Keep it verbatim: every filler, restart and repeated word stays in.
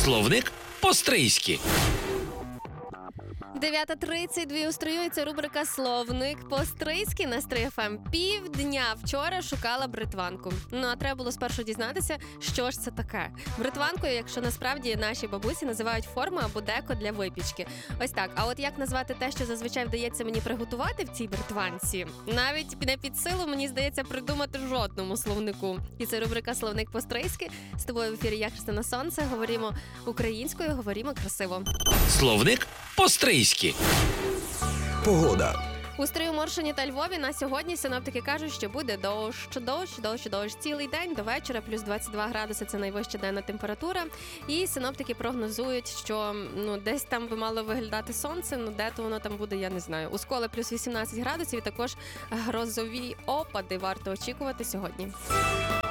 Словник по-стрийськи. дев'ята тридцять два у Стрию, і це рубрика «Словник по-стрийськи» на Стрий еф ем. Півдня вчора шукала бритванку. Ну, а треба було спершу дізнатися, що ж це таке. Бритванкою, якщо насправді наші бабусі називають форму або деко для випічки. Ось так. А от як назвати те, що зазвичай вдається мені приготувати в цій бритванці, навіть не під силу, мені здається, придумати жодному словнику. І це рубрика «Словник по-стрийськи». З тобою в ефірі я, Христина Сонце. Говоримо українською, говоримо красиво. Словник по-стрийськи. Погода. У Стрию, Моршині та Львові на сьогодні синоптики кажуть, що буде дощ, дощ, дощ, дощ. Цілий день до вечора, плюс двадцять два градуси – це найвища денна температура. І синоптики прогнозують, що ну десь там би мало виглядати сонце, ну де то воно там буде, я не знаю. У Сколе плюс вісімнадцять градусів і також грозові опади варто очікувати сьогодні.